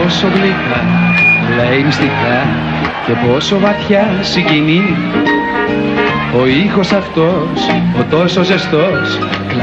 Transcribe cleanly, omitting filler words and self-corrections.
πόσο γλυκά, λέει μυστικά και πόσο βαθιά συγκινεί ο ήχος αυτός, ο τόσο ζεστός.